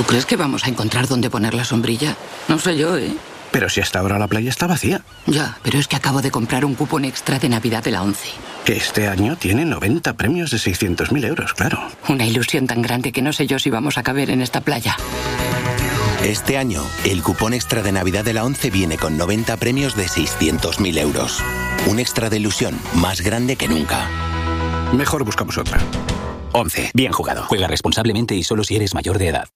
crees que vamos a encontrar dónde poner la sombrilla? No sé yo, ¿eh? Pero si hasta ahora la playa está vacía. Ya, pero es que acabo de comprar un cupón extra de Navidad de la ONCE. Que este año tiene 90 premios de 600.000 euros, claro. Una ilusión tan grande que no sé yo si vamos a caber en esta playa. Este año, el cupón extra de Navidad de la ONCE viene con 90 premios de 600.000 euros. Un extra de ilusión más grande que nunca. Mejor buscamos otra. ONCE. Bien jugado. Juega responsablemente y solo si eres mayor de edad.